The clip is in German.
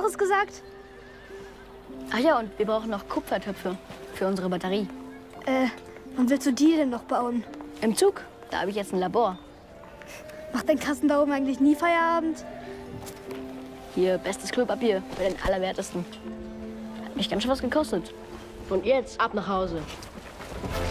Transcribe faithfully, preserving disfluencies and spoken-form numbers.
anderes gesagt? Ach ja, und wir brauchen noch Kupfertöpfe für unsere Batterie. Äh, wann willst du die denn noch bauen? Im Zug, da habe ich jetzt ein Labor. Macht dein Kasten da oben eigentlich nie Feierabend? Hier, bestes Klopapier, für den Allerwertesten. Hat mich ganz schön was gekostet. Und jetzt ab nach Hause.